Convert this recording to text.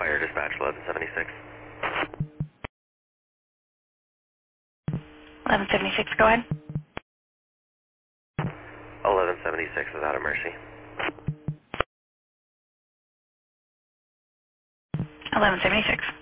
Fire Dispatch 1176. 1176, go ahead. 1176 without a mercy. 1176.